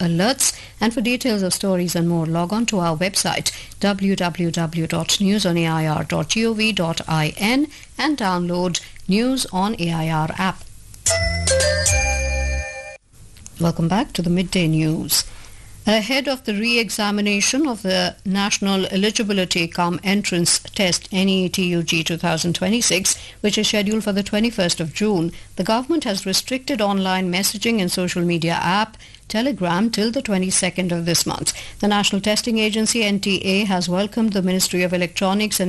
alerts. And for details of stories and more, log on to our website www.newsonair.gov.in and download News on AIR app. Welcome back to the Midday News. Ahead of the re-examination of the National Eligibility Cum Entrance Test NETUG 2026, which is scheduled for the 21st of June, the government has restricted online messaging and social media app Telegram till the 22nd of this month. The National Testing Agency NTA has welcomed the Ministry of Electronics and